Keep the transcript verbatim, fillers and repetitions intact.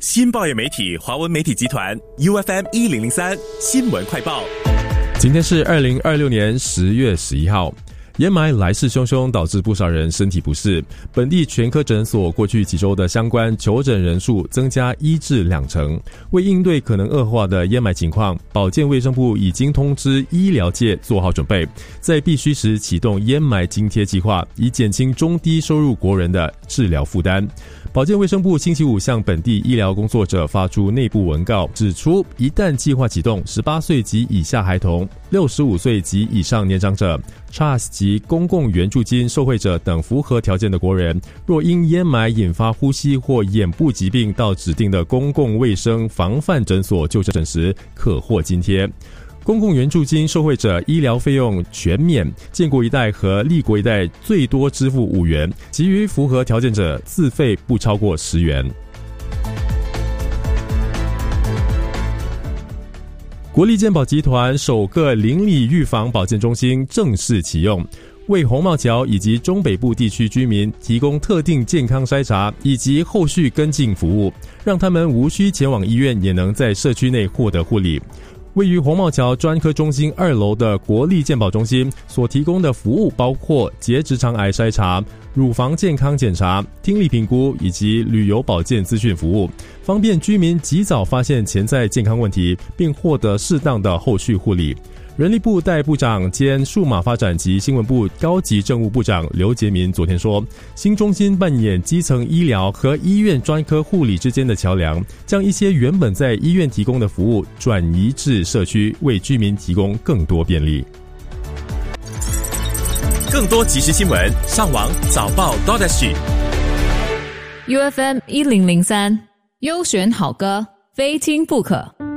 新报业媒体华文媒体集团 U F M 一零零三新闻快报。 今天是二零二六年十月十一号。烟霾来势汹汹，导致不少人身体不适。本地全科诊所过去几周的相关求诊人数增加一至两成。为应对可能恶化的烟霾情况，保健卫生部已经通知医疗界做好准备，在必须时启动烟霾津贴计划，以减轻中低收入国人的治疗负担。保健卫生部星期五向本地医疗工作者发出内部文告，指出一旦计划启动，十八岁及以下孩童、六十五岁及以上年长者、C H A S 及公共援助金受惠者等符合条件的国人，若因烟霾引发呼吸或眼部疾病到指定的公共卫生防范诊所就诊时，可获津贴。公共援助金受惠者医疗费用全免，建国一代和立国一代最多支付五元，其余符合条件者自费不超过十元。国立健保集团首个邻里预防保健中心正式启用，为红帽桥以及中北部地区居民提供特定健康筛查以及后续跟进服务，让他们无需前往医院也能在社区内获得护理。位于红帽桥专科中心二楼的国立健保中心所提供的服务包括结直肠癌筛查、乳房健康检查、听力评估以及旅游保健资讯服务，方便居民及早发现潜在健康问题，并获得适当的后续护理。人力部代部长兼数码发展及新闻部高级政务部长刘杰民昨天说，新中心扮演基层医疗和医院专科护理之间的桥梁，将一些原本在医院提供的服务转移至社区，为居民提供更多便利。 更多即时新闻，上网早报 .sg U F M 一零零三优选好歌，非听不可。